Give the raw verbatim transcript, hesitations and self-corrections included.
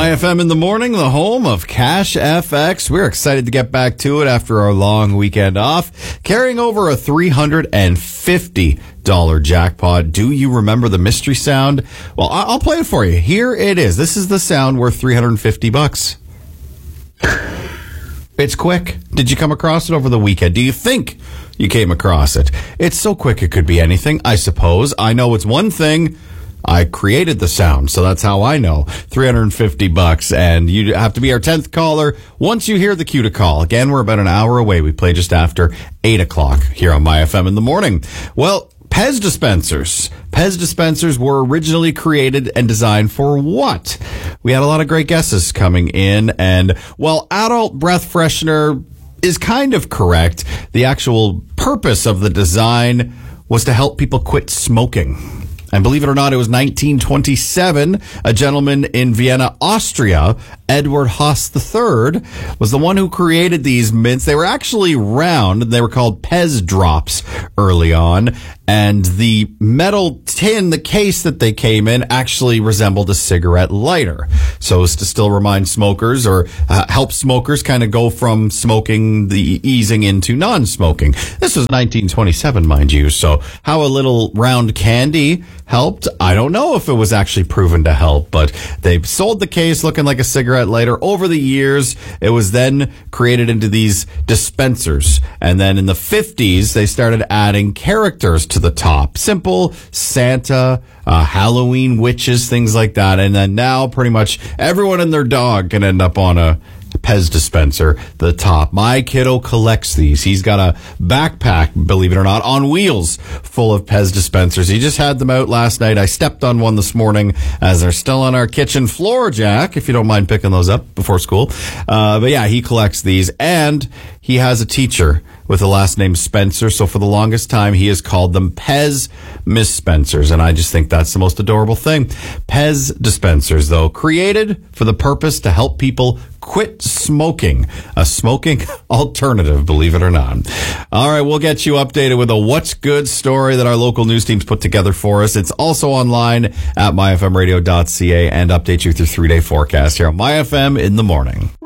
My F M in the morning, the home of Cash F X. We're excited to get back to it after our long weekend off, carrying over a three hundred fifty dollars jackpot. Do you remember the mystery sound? Well, I'll play it for you. Here it is. This is the sound worth three hundred fifty bucks. It's quick. Did you come across it over the weekend? Do you think you came across it? It's so quick it could be anything, I suppose. I know it's one thing. I created the sound, so that's how I know. three hundred fifty bucks, and you have to be our tenth caller once you hear the cue to call. Again, we're about an hour away. We play just after eight o'clock here on My F M in the morning. Well, Pez dispensers. Pez dispensers were originally created and designed for what? We had a lot of great guesses coming in, and while adult breath freshener is kind of correct, the actual purpose of the design was to help people quit smoking. And believe it or not, it was nineteen twenty-seven. A gentleman in Vienna, Austria, Edward Haas the third, was the one who created these mints. They were actually round. They were called Pez drops early on. And the metal tin, the case that they came in, actually resembled a cigarette lighter. So as to still remind smokers or uh, help smokers kind of go from smoking, the easing into non-smoking. This was nineteen twenty-seven, mind you. So how a little round candy helped, I don't know if it was actually proven to help, but they sold the case looking like a cigarette lighter. Over the years, it was then created into these dispensers. And then in the fifties, they started adding characters to the top. Simple Santa, uh, Halloween witches, things like that. And then now pretty much everyone and their dog can end up on a Pez dispenser, the top. My kiddo collects these. He's got a backpack, believe it or not, on wheels full of Pez dispensers. He just had them out last night. I stepped on one this morning as they're still on our kitchen floor, Jack, if you don't mind picking those up before school. Uh, but yeah, he collects these, and he has a teacher with the last name Spencer. So for the longest time, he has called them Pez Miss Spencers. And I just think that's the most adorable thing. Pez dispensers, though, created for the purpose to help people quit smoking. A smoking alternative, believe it or not. All right, we'll get you updated with a What's Good story that our local news teams put together for us. It's also online at my f m radio dot c a and update you through three-day forecast here on My F M in the morning.